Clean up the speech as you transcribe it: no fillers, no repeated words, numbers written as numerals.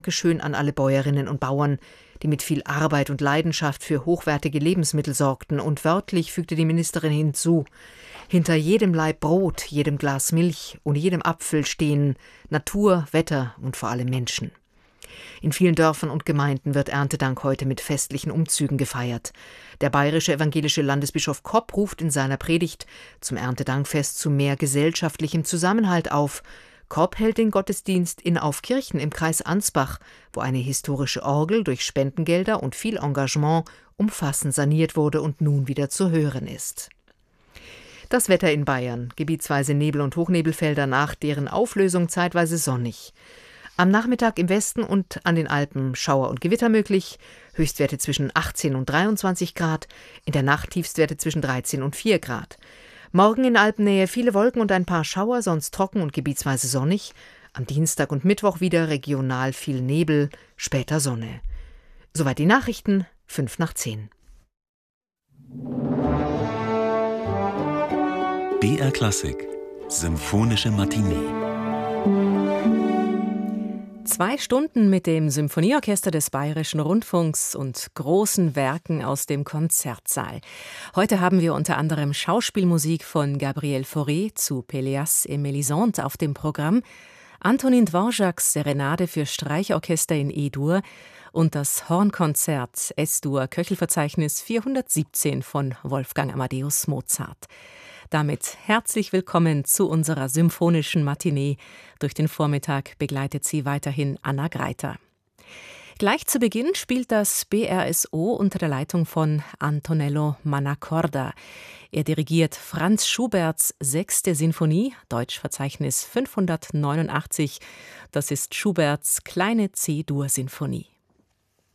Dankeschön an alle Bäuerinnen und Bauern, die mit viel Arbeit und Leidenschaft für hochwertige Lebensmittel sorgten, und wörtlich fügte die Ministerin hinzu: Hinter jedem Laib Brot, jedem Glas Milch und jedem Apfel stehen Natur, Wetter und vor allem Menschen. In vielen Dörfern und Gemeinden wird Erntedank heute mit festlichen Umzügen gefeiert. Der bayerische evangelische Landesbischof Kopp ruft in seiner Predigt zum Erntedankfest zu mehr gesellschaftlichem Zusammenhalt auf. Kopp hält den Gottesdienst in Aufkirchen im Kreis Ansbach, wo eine historische Orgel durch Spendengelder und viel Engagement umfassend saniert wurde und nun wieder zu hören ist. Das Wetter in Bayern: gebietsweise Nebel- und Hochnebelfelder, nach deren Auflösung zeitweise sonnig. Am Nachmittag im Westen und an den Alpen Schauer und Gewitter möglich, Höchstwerte zwischen 18 und 23 Grad, in der Nacht Tiefstwerte zwischen 13 und 4 Grad. Morgen in Alpennähe viele Wolken und ein paar Schauer, sonst trocken und gebietsweise sonnig. Am Dienstag und Mittwoch wieder regional viel Nebel, später Sonne. Soweit die Nachrichten, 5:10. BR Klassik, Symphonische Matinee. 2 Stunden mit dem Symphonieorchester des Bayerischen Rundfunks und großen Werken aus dem Konzertsaal. Heute haben wir unter anderem Schauspielmusik von Gabriel Fauré zu Péléas et Mélisande auf dem Programm, Antonin Dvořáks Serenade für Streichorchester in E-Dur und das Hornkonzert S-Dur Köchelverzeichnis 417 von Wolfgang Amadeus Mozart. Damit herzlich willkommen zu unserer symphonischen Matinee. Durch den Vormittag begleitet sie weiterhin Anna Greiter. Gleich zu Beginn spielt das BRSO unter der Leitung von Antonello Mannacorda. Er dirigiert Franz Schuberts 6. Sinfonie, Deutschverzeichnis 589. Das ist Schuberts kleine C-Dur-Sinfonie.